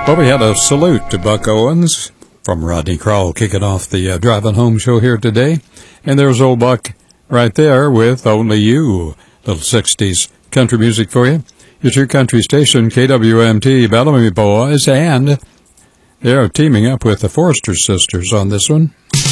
Well, we had a salute to Buck Owens from Rodney Crowell kicking off the Driving Home show here today. And there's old Buck right there with Only You. Little 60s country music for you. It's your country station, KWMT Bellamy Boys, and they're teaming up with the Forrester Sisters on this one.